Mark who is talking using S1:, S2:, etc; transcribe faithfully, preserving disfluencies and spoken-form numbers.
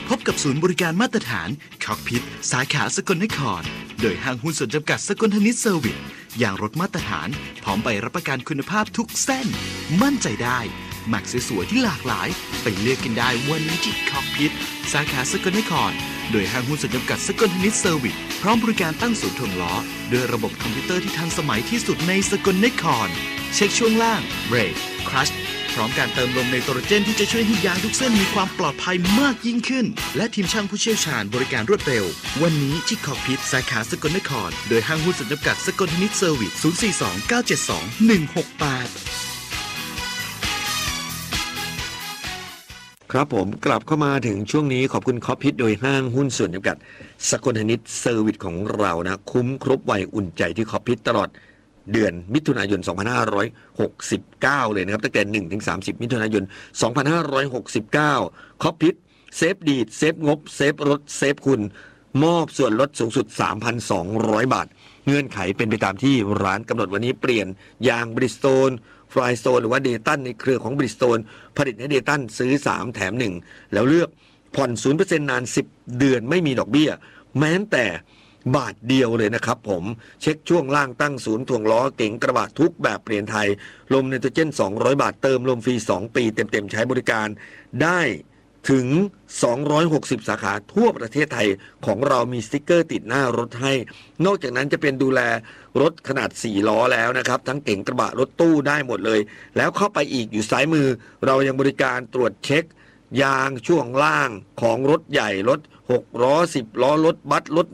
S1: พบกับศูนย์บริการมาตรฐานคอกพิทสาขาสกลนครโดยห้างหุ้นส่วนจำกัดสกลธนิตเซอร์วิสอย่างรถมาตรฐานพร้อมใบรับประกันคุณภาพทุกเส้นมั่นใจได้แม็กสวยๆที่หลากหลายไปเลือกกันได้วันนี้ที่คอกพิทสาขาสกลนครโดยห้างหุ้นส่วนจำกัดสกลธนิตเซอร์วิสพร้อมบริการตั้งศูนย์ถ่วงล้อด้วยระบบคอมพิวเตอร์ที่ทันสมัยที่สุดในสกลนครเช็คช่วงล่างเบรกคลัชพร้อมการเติมลมไนโตรเจนที่จะช่วยให้ยางทุกเส้นมีความปลอดภัยมากยิ่งขึ้นและทีมช่างผู้เชี่ยวชาญบริการรวดเร็ววันนี้ที่คอกพิทสาขาสกลนครโดยห้างหุ้นส่วนจำกัดสกลธนิตเซอร์วิสศูนย์ สี่ สอง เก้า เจ็ด สอง หนึ่ง หก แปด
S2: ครับผมกลับเข้ามาถึงช่วงนี้ขอบคุณคอปพิทโดยห้างหุ้นส่วนจำกัดสกลธนิตเซอร์วิสของเรานะคุ้มครบไวอุ่นใจที่คอปพิทตลอดเดือนมิถุนายนสองพันห้าร้อยหกสิบเก้าเลยนะครับตั้งแต่หนึ่งถึงสามสิบมิถุนายนสองพันห้าร้อยหกสิบเก้าคอปพิทเซฟดีดเซฟงบเซฟรถเซฟคุณมอบส่วนลดสูงสุด สามพันสองร้อย บาทเงื่อนไขเป็นไปตามที่ร้านกำหนดวันนี้เปลี่ยนยางบริสโตนฟลายสโตนหรือว่าเดตันในเครือของบริสโตนผลิตให้เดตันซื้อสามแถมหนึ่งแล้วเลือกผ่อน ศูนย์เปอร์เซ็นต์ นานสิบเดือนไม่มีดอกเบี้ยแม้แต่บาทเดียวเลยนะครับผมเช็คช่วงล่างตั้งศูนย์ถ่วงล้อเก๋งกระบะทุกแบบเปลี่ยนไทยลมไนโตรเจนสองร้อยบาทเติมลมฟรีสองปีเต็มๆใช้บริการได้ถึงสองร้อยหกสิบสาขาทั่วประเทศไทยของเรามีสติ๊กเกอร์ติดหน้ารถให้นอกจากนั้นจะเป็นดูแลรถขนาดสี่ล้อแล้วนะครับทั้งเก๋งกระบะรถตู้ได้หมดเลยแล้วเข้าไปอีกอยู่ซ้ายมือเรายังบริการตรวจเช็คยางช่วงล่างของรถใหญ่รถหกล้อสิบล้อรถบัสรถ